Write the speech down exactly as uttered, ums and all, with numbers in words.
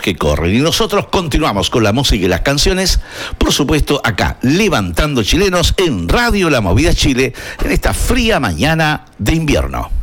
tiempos que corren. Y nosotros continuamos con la música y las canciones, por supuesto, acá, levantando chilenos en Radio La Movida Chile, en esta fría mañana de invierno.